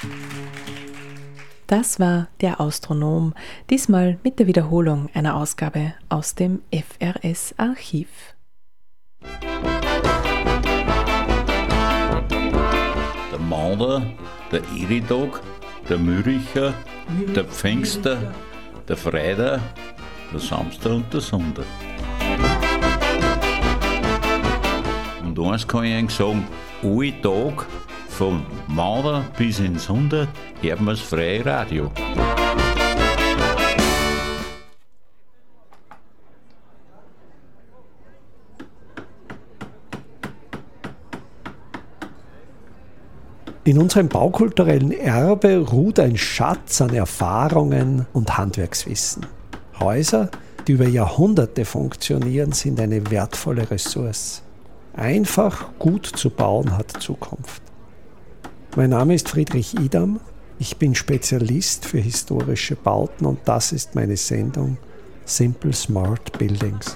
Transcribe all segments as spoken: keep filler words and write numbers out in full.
Das war der Astronom, diesmal mit der Wiederholung einer Ausgabe aus dem F R S-Archiv. Der Mauder, der Eridog, der Mürricher, der Pfingster, der Freitag, der Samstag und der Sonntag. Und eins kann ich Ihnen sagen, alle Tage von Mauder bis ins Sonntag hören wir das freie Radio. In unserem baukulturellen Erbe ruht ein Schatz an Erfahrungen und Handwerkswissen. Häuser, die über Jahrhunderte funktionieren, sind eine wertvolle Ressource. Einfach gut zu bauen hat Zukunft. Mein Name ist Friedrich Idam, ich bin Spezialist für historische Bauten und das ist meine Sendung Simple Smart Buildings.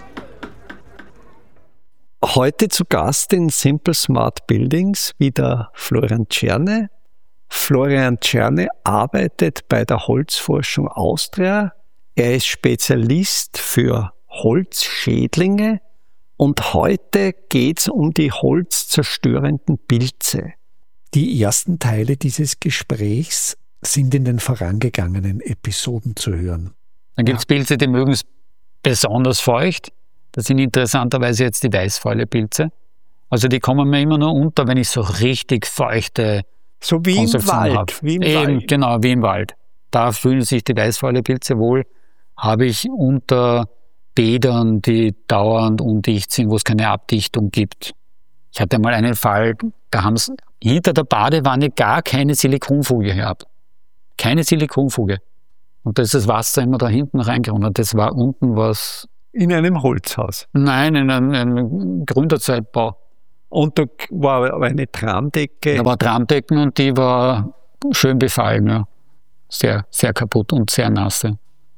Heute zu Gast in Simple Smart Buildings wieder Florian Czerne. Florian Czerne arbeitet bei der Holzforschung Austria. Er ist Spezialist für Holzschädlinge und heute geht es um die holzzerstörenden Pilze. Die ersten Teile dieses Gesprächs sind in den vorangegangenen Episoden zu hören. Dann gibt es Pilze, die mögen es besonders feucht. Das sind interessanterweise jetzt die Weißfäule-Pilze. Also die kommen mir immer nur unter, wenn ich so richtig feuchte So wie im Wald. habe. Wie im Eben, Wald. genau, wie im Wald. Da fühlen sich die Weißfäule-Pilze wohl. Habe ich unter Bädern, die dauernd undicht sind, wo es keine Abdichtung gibt. Ich hatte mal einen Fall, da haben sie hinter der Badewanne gar keine Silikonfuge gehabt. Keine Silikonfuge. Und da ist das Wasser immer da hinten reingekommen. Und das war unten was... In einem Holzhaus. Nein, in einem, einem Gründerzeitbau. Und da war aber eine Tramdecke. Da war Tramdecken und die war schön befallen. Ja. Sehr, sehr kaputt und sehr nasse.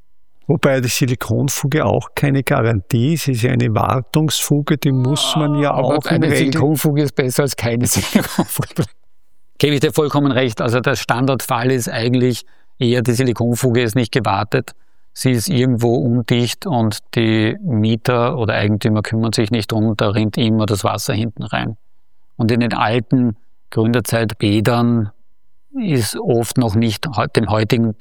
Wobei die Silikonfuge auch keine Garantie ist. Es ist ja eine Wartungsfuge, die muss man ja Aber auch in eine Regel... Silikonfuge ist besser als keine Silikonfuge. Gebe ich dir vollkommen recht. Also der Standardfall ist eigentlich eher, die Silikonfuge ist nicht gewartet. Sie ist irgendwo undicht und die Mieter oder Eigentümer kümmern sich nicht drum, da rinnt immer das Wasser hinten rein. Und in den alten Gründerzeitbädern ist oft noch nicht dem heutigen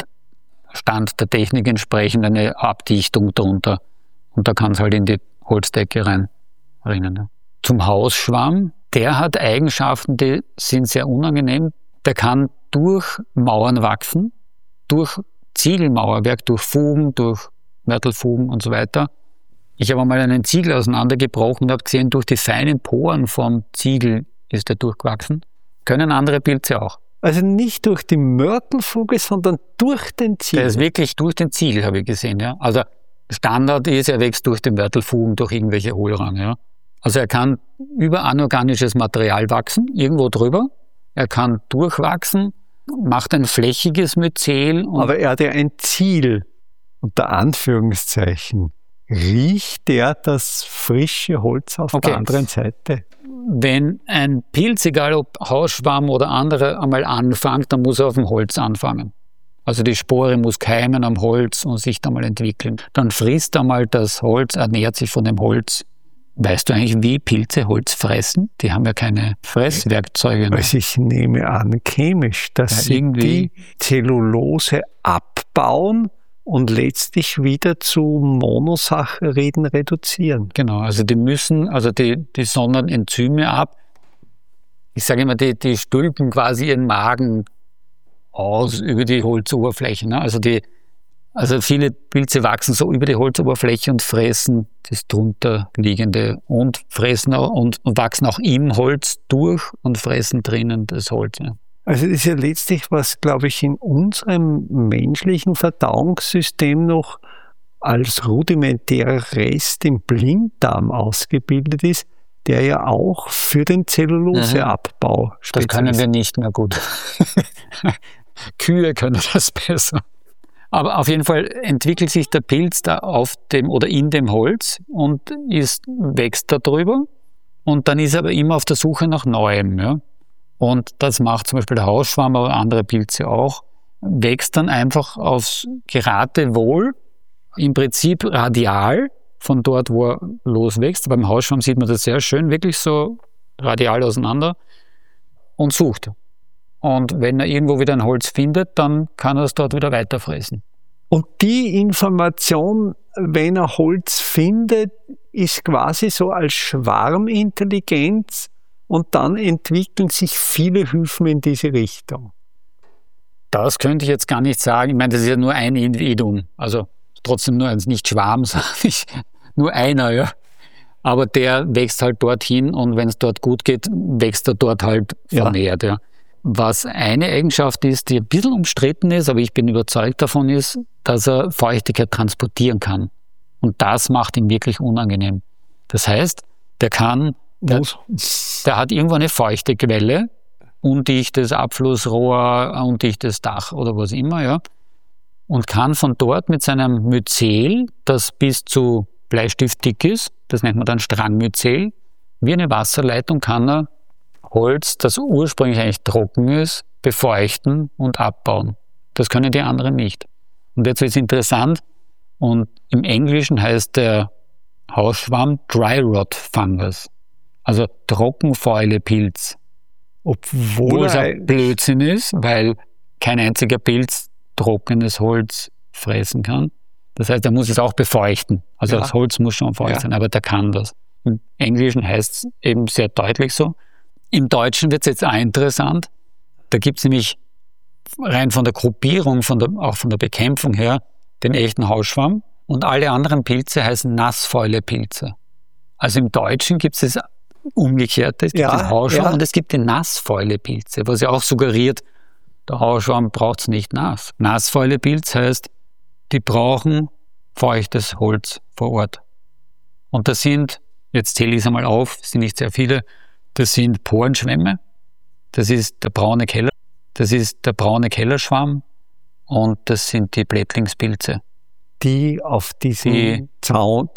Stand der Technik entsprechend eine Abdichtung drunter. Und da kann es halt in die Holzdecke reinrinnen. Ja. Zum Hausschwamm, der hat Eigenschaften, die sind sehr unangenehm. Der kann durch Mauern wachsen, durch Ziegelmauerwerk, durch Fugen, durch Mörtelfugen und so weiter. Ich habe einmal einen Ziegel auseinandergebrochen und habe gesehen, durch die feinen Poren vom Ziegel ist er durchgewachsen. Können andere Pilze auch. Also nicht durch die Mörtelfuge, sondern durch den Ziegel. Der ist wirklich durch den Ziegel, habe ich gesehen. Ja. Also Standard ist, er wächst durch die Mörtelfugen, durch irgendwelche Hohlräume. Ja. Also er kann über anorganisches Material wachsen, irgendwo drüber. Er kann durchwachsen, macht ein flächiges Myzel. Und Aber er hat ja ein Ziel, unter Anführungszeichen. Riecht der das frische Holz auf Okay. der anderen Seite? Wenn ein Pilz, egal ob Hausschwamm oder andere, einmal anfängt, dann muss er auf dem Holz anfangen. Also die Spore muss keimen am Holz und sich da mal entwickeln. Dann frisst einmal das Holz, ernährt sich von dem Holz. Weißt du eigentlich, wie Pilze Holz fressen? Die haben ja keine Fresswerkzeuge. Also ich nehme an, chemisch, dass Ja, sie irgendwie. die Zellulose abbauen und letztlich wieder zu Monosacchariden reduzieren. Genau, also die müssen, also die, die sondern Enzyme ab. Ich sage immer, die, die stülpen quasi ihren Magen aus über die Holzoberfläche. Ne? Also die, also viele Pilze wachsen so über die Holzoberfläche und fressen das drunter liegende und fressen auch, und, und wachsen auch im Holz durch und fressen drinnen das Holz. Ja. Also das ist ja letztlich, was, glaube ich, in unserem menschlichen Verdauungssystem noch als rudimentärer Rest im Blinddarm ausgebildet ist, der ja auch für den Zelluloseabbau Das spezialisiert können wir nicht mehr gut. Kühe können das besser. Aber auf jeden Fall entwickelt sich der Pilz da auf dem oder in dem Holz und ist, wächst da drüber. Und dann ist er aber immer auf der Suche nach Neuem. Ja? Und das macht zum Beispiel der Hausschwamm, aber andere Pilze auch, wächst dann einfach aufs Geratewohl, im Prinzip radial von dort, wo er loswächst. Beim Hausschwamm sieht man das sehr schön, wirklich so radial auseinander und sucht. Und wenn er irgendwo wieder ein Holz findet, dann kann er es dort wieder weiterfressen. Und die Information, wenn er Holz findet, ist quasi so als Schwarmintelligenz und dann entwickeln sich viele Hyphen in diese Richtung. Das könnte ich jetzt gar nicht sagen. Ich meine, das ist ja nur ein Individuum. Also trotzdem nur eins, nicht Schwarm, sondern nur einer, ja. Aber der wächst halt dorthin und wenn es dort gut geht, wächst er dort halt vermehrt, ja. ja. Was eine Eigenschaft ist, die ein bisschen umstritten ist, aber ich bin überzeugt davon, ist, dass er Feuchtigkeit transportieren kann. Und das macht ihn wirklich unangenehm. Das heißt, der kann, der, der hat irgendwo eine feuchte Quelle, undichtes Abflussrohr, undichtes Dach oder was immer, ja, und kann von dort mit seinem Myzel, das bis zu Bleistiftdick ist, das nennt man dann Strangmyzel, wie eine Wasserleitung kann er Holz, das ursprünglich eigentlich trocken ist, befeuchten und abbauen. Das können die anderen nicht. Und jetzt wird es interessant, und im Englischen heißt der Hausschwamm Dry Rot Fungus, also Trockenfäulepilz. Obwohl es auch Blödsinn ist, weil kein einziger Pilz trockenes Holz fressen kann. Das heißt, er muss es auch befeuchten. Also ja. Das Holz muss schon feucht ja. sein, aber der kann das. Im Englischen heißt es eben sehr deutlich so. Im Deutschen wird es jetzt auch interessant. Da gibt es nämlich rein von der Gruppierung, von der, auch von der Bekämpfung her, den echten Hausschwamm. Und alle anderen Pilze heißen Nassfäulepilze. Also im Deutschen gibt es das Umgekehrte. Es gibt ja, den Hausschwamm ja. und es gibt die Nassfäulepilze, was ja auch suggeriert, der Hausschwamm braucht es nicht nass. Nassfäulepilz heißt, die brauchen feuchtes Holz vor Ort. Und das sind, jetzt zähle ich es einmal auf, es sind nicht sehr viele, das sind Porenschwämme, das ist der braune Keller, das ist der braune Kellerschwamm und das sind die Blättlingspilze. Die auf diesen die, Zaun,